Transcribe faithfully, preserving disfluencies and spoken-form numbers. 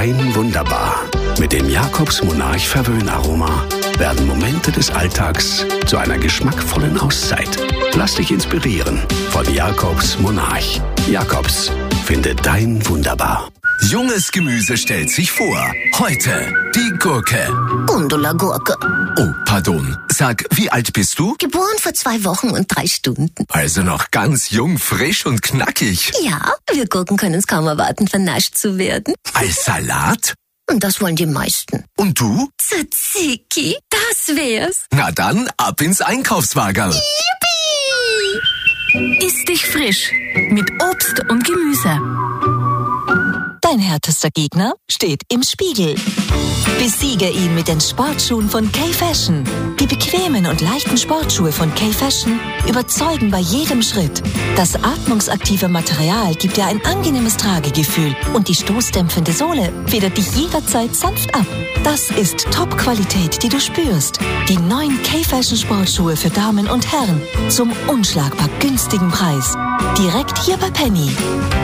Dein Wunderbar. Mit dem Jakobs Monarch Verwöhnaroma werden Momente des Alltags zu einer geschmackvollen Auszeit. Lass dich inspirieren von Jakobs Monarch. Jakobs, finde dein Wunderbar. Junges Gemüse stellt sich vor. Heute die Gurke. Gundula Gurke. Oh, pardon. Sag, wie alt bist du? Geboren vor zwei Wochen und drei Stunden. Also noch ganz jung, frisch und knackig. Ja, wir Gurken können es kaum erwarten, vernascht zu werden. Als Salat? Und das wollen die meisten. Und du? Tzatziki, das wär's. Na dann, ab ins Einkaufswagen. Yippie! Iss dich frisch mit Obst und Gemüse. Dein härtester Gegner steht im Spiegel. Besiege ihn mit den Sportschuhen von K-Fashion. Die bequemen und leichten Sportschuhe von K-Fashion überzeugen bei jedem Schritt. Das atmungsaktive Material gibt dir ein angenehmes Tragegefühl und die stoßdämpfende Sohle federt dich jederzeit sanft ab. Das ist Top-Qualität, die du spürst. Die neuen K-Fashion Sportschuhe für Damen und Herren zum unschlagbar günstigen Preis. Direkt hier bei Penny.